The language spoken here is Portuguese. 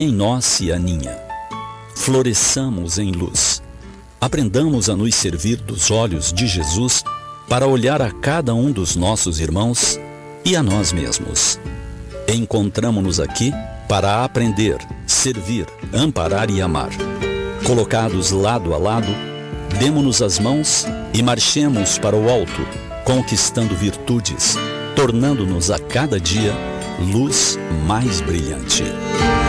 em nós se aninha. Floresçamos em luz. Aprendamos a nos servir dos olhos de Jesus para olhar a cada um dos nossos irmãos e a nós mesmos. Encontramo-nos aqui para aprender, servir, amparar e amar. Colocados lado a lado, demo-nos as mãos e marchemos para o alto, conquistando virtudes, tornando-nos a cada dia luz mais brilhante.